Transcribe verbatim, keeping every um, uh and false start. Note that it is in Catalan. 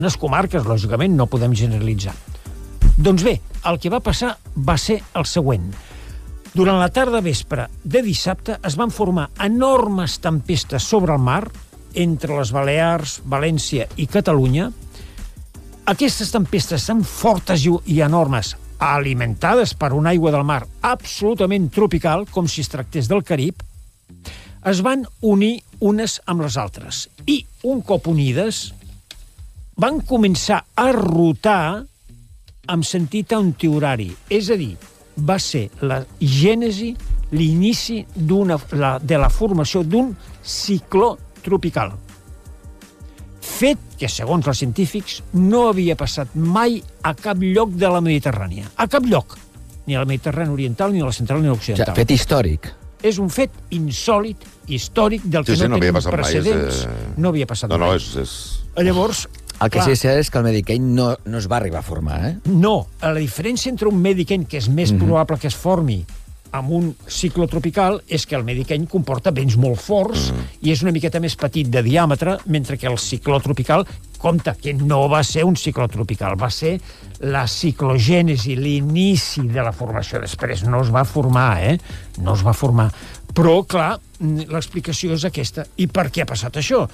unes comarques, lògicament, no podem generalitzar. Doncs bé, el que va passar va ser el següent. Durant la tarda vespre de dissabte es van formar enormes tempestes sobre el mar entre les Balears, València i Catalunya. Aquestes tempestes són fortes i enormes, alimentades per una aigua del mar absolutament tropical, com si es tractés del Carib, es van unir unes amb les altres. I, un cop unides, van començar a rotar amb sentit antihorari. És a dir, va ser la gènesi, l'inici d'una, la, de la formació d'un cicló tropical. Fet que, segons els científics, no havia passat mai a cap lloc de la Mediterrània. A cap lloc. Ni a la Mediterrània oriental, ni a la central, ni a l'occidental. O sigui, fet històric. És un fet insòlit, històric, del que Sí, sí, no no havia tenim passat mai, precedents. és, eh, No havia passat No, no, mai. és... és... Llavors, El que clar, sí que és cert és que el Medicane no, no es va arribar a formar, eh? no, la diferència entre un Medicane, que és més Mhm. probable que es formi amb un ciclo tropical, és que el Medicane comporta vents molt forts i és una miqueta més petit de diàmetre, mentre que el cicló tropical, compte, que no va ser un cicló tropical, va ser la ciclogènesi, l'inici de la formació. Després no es va formar, eh? No es va formar. Però, clar, l'explicació és aquesta. I per què ha passat això?